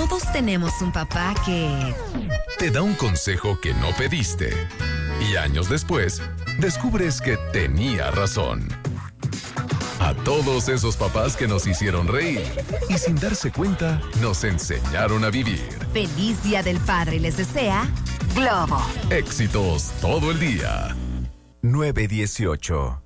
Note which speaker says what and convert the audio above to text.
Speaker 1: Todos tenemos un papá que
Speaker 2: te da un consejo que no pediste. Y años después, descubres que tenía razón. A todos esos papás que nos hicieron reír y sin darse cuenta, nos enseñaron a vivir.
Speaker 1: Feliz Día del Padre les desea Globo.
Speaker 2: Éxitos todo el día.
Speaker 3: 918